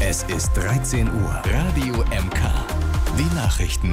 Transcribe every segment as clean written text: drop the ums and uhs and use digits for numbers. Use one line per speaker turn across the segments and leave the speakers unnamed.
Es ist 13 Uhr. Radio MK. Die Nachrichten.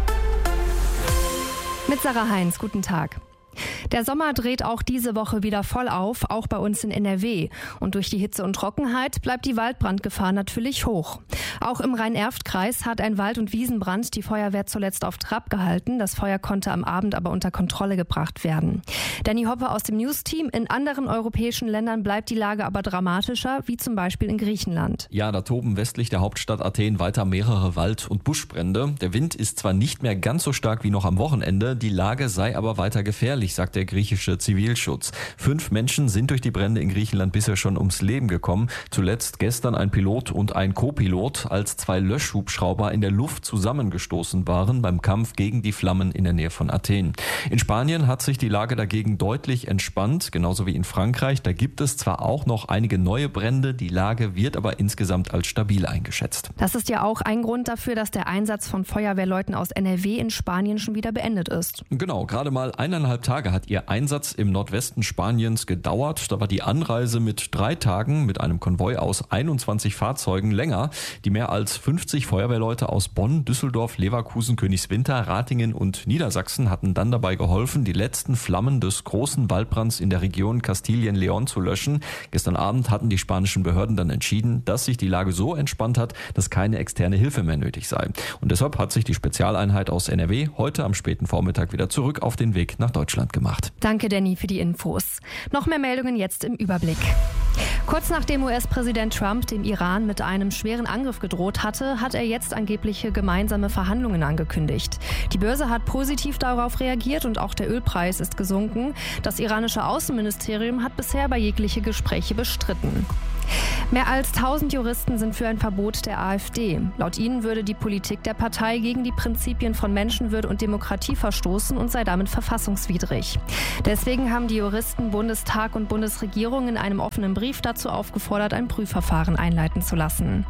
Mit Sarah Heinz, guten Tag. Der Sommer dreht auch diese Woche wieder voll auf, auch bei uns in NRW. Und durch die Hitze und Trockenheit bleibt die Waldbrandgefahr natürlich hoch. Auch im Rhein-Erft-Kreis hat ein Wald- und Wiesenbrand die Feuerwehr zuletzt auf Trab gehalten. Das Feuer konnte am Abend aber unter Kontrolle gebracht werden. Danny Hoppe aus dem News-Team. In anderen europäischen Ländern bleibt die Lage aber dramatischer, wie zum Beispiel in Griechenland.
Ja, da toben westlich der Hauptstadt Athen weiter mehrere Wald- und Buschbrände. Der Wind ist zwar nicht mehr ganz so stark wie noch am Wochenende, die Lage sei aber weiter gefährlich, sagt der griechische Zivilschutz. 5 Menschen sind durch die Brände in Griechenland bisher schon ums Leben gekommen. Zuletzt gestern ein Pilot und ein Co-Pilot, als 2 Löschhubschrauber in der Luft zusammengestoßen waren beim Kampf gegen die Flammen in der Nähe von Athen. In Spanien hat sich die Lage dagegen deutlich entspannt, genauso wie in Frankreich. Da gibt es zwar auch noch einige neue Brände, die Lage wird aber insgesamt als stabil eingeschätzt.
Das ist ja auch ein Grund dafür, dass der Einsatz von Feuerwehrleuten aus NRW in Spanien schon wieder beendet ist.
Genau, gerade mal 1,5 Tage hat ihr Einsatz im Nordwesten Spaniens gedauert. Da war die Anreise mit 3 Tagen mit einem Konvoi aus 21 Fahrzeugen länger. Die mehr als 50 Feuerwehrleute aus Bonn, Düsseldorf, Leverkusen, Königswinter, Ratingen und Niedersachsen hatten dann dabei geholfen, die letzten Flammen des großen Waldbrands in der Region Kastilien-León zu löschen. Gestern Abend hatten die spanischen Behörden dann entschieden, dass sich die Lage so entspannt hat, dass keine externe Hilfe mehr nötig sei. Und deshalb hat sich die Spezialeinheit aus NRW heute am späten Vormittag wieder zurück auf den Weg nach Deutschland gemacht.
Danke, Danny, für die Infos. Noch mehr Meldungen jetzt im Überblick. Kurz nachdem US-Präsident Trump dem Iran mit einem schweren Angriff gedroht hatte, hat er jetzt angebliche gemeinsame Verhandlungen angekündigt. Die Börse hat positiv darauf reagiert und auch der Ölpreis ist gesunken. Das iranische Außenministerium hat bisher aber jegliche Gespräche bestritten. Mehr als 1000 Juristen sind für ein Verbot der AfD. Laut ihnen würde die Politik der Partei gegen die Prinzipien von Menschenwürde und Demokratie verstoßen und sei damit verfassungswidrig. Deswegen haben die Juristen Bundestag und Bundesregierung in einem offenen Brief dazu aufgefordert, ein Prüfverfahren einleiten zu lassen.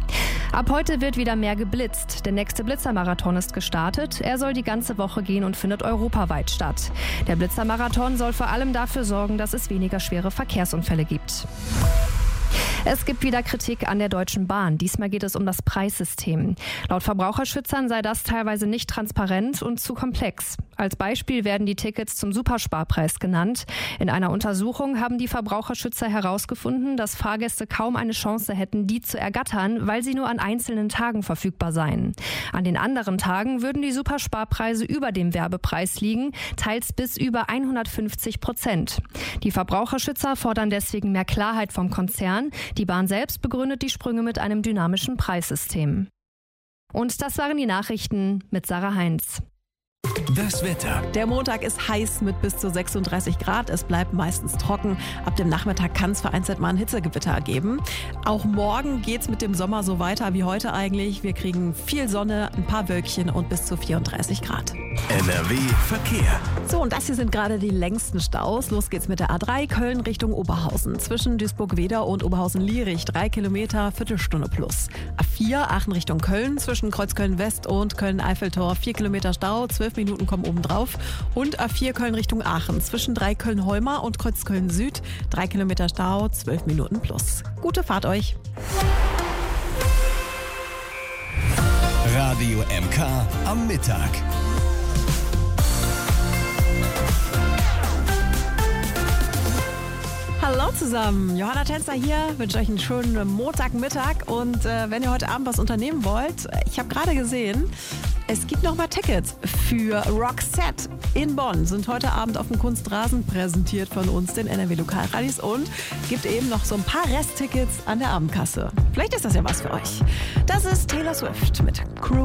Ab heute wird wieder mehr geblitzt. Der nächste Blitzermarathon ist gestartet. Er soll die ganze Woche gehen und findet europaweit statt. Der Blitzermarathon soll vor allem dafür sorgen, dass es weniger schwere Verkehrsunfälle gibt. Es gibt wieder Kritik an der Deutschen Bahn. Diesmal geht es um das Preissystem. Laut Verbraucherschützern sei das teilweise nicht transparent und zu komplex. Als Beispiel werden die Tickets zum Supersparpreis genannt. In einer Untersuchung haben die Verbraucherschützer herausgefunden, dass Fahrgäste kaum eine Chance hätten, die zu ergattern, weil sie nur an einzelnen Tagen verfügbar seien. An den anderen Tagen würden die Supersparpreise über dem Werbepreis liegen, teils bis über 150%. Die Verbraucherschützer fordern deswegen mehr Klarheit vom Konzern. Die Bahn selbst begründet die Sprünge mit einem dynamischen Preissystem. Und das waren die Nachrichten mit Sarah Heinz.
Das Wetter.
Der Montag ist heiß mit bis zu 36 Grad. Es bleibt meistens trocken. Ab dem Nachmittag kann es vereinzelt mal ein Hitzegewitter geben. Auch morgen geht's mit dem Sommer so weiter wie heute eigentlich. Wir kriegen viel Sonne, ein paar Wölkchen und bis zu 34 Grad.
NRW Verkehr.
So, und das hier sind gerade die längsten Staus. Los geht's mit der A3 Köln Richtung Oberhausen. Zwischen Duisburg-Wedau und Oberhausen-Lierich 3 Kilometer, Viertelstunde plus. A4 Aachen Richtung Köln. Zwischen Kreuzköln-West und Köln-Eiffeltor 4 Kilometer Stau. 12 Minuten kommen obendrauf. Und A4 Köln Richtung Aachen. Zwischen Dreiköln-Holmer und Kreuzköln-Süd 3 Kilometer Stau, 12 Minuten plus. Gute Fahrt euch.
Radio MK am Mittag.
Hallo zusammen, Johanna Tänzer hier, wünsche euch einen schönen Montagmittag und wenn ihr heute Abend was unternehmen wollt, ich habe gerade gesehen, es gibt noch mal Tickets für Roxette in Bonn, sind heute Abend auf dem Kunstrasen präsentiert von uns, den NRW Lokalradios und gibt eben noch so ein paar Resttickets an der Abendkasse. Vielleicht ist das ja was für euch. Das ist Taylor Swift mit Crew.